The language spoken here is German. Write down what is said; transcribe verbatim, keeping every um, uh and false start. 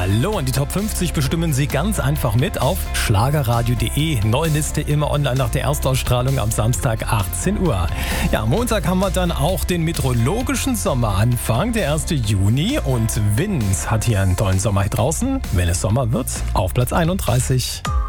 Hallo, und die Top fünfzig bestimmen Sie ganz einfach mit auf schlagerradio punkt de. Neue Liste immer online nach der Erstausstrahlung am Samstag achtzehn Uhr. Ja, am Montag haben wir dann auch den meteorologischen Sommeranfang, der erste Juni. Und Wind hat hier einen tollen Sommer draußen. Wenn es Sommer wird, auf Platz einunddreißig.